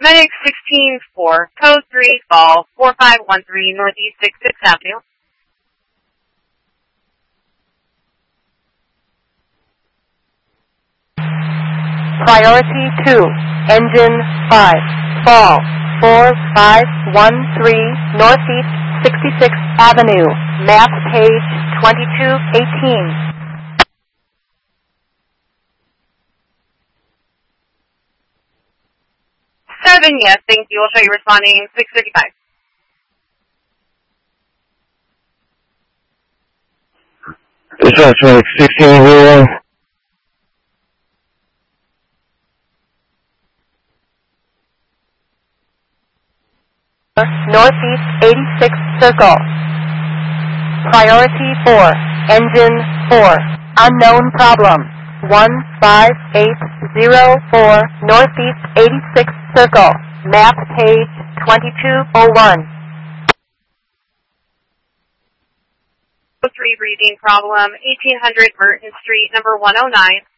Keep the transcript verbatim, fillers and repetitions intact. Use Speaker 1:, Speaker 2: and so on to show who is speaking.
Speaker 1: Medic sixteen four, code three, call four five one three Northeast sixty-sixth Avenue.
Speaker 2: Priority two, engine five, fall four five one three Northeast sixty-sixth Avenue, map page twenty-two eighteen.
Speaker 1: Seven, yes, thank you. We'll show you responding six thirty-five.
Speaker 3: Dispatch Medic sixteen zero.
Speaker 2: Northeast eighty-sixth Circle. Priority four, engine four, unknown problem. one five eight zero four Northeast eighty-sixth Circle, map page twenty-two oh one.
Speaker 1: three breathing problem, eighteen hundred Merton Street, number one oh nine.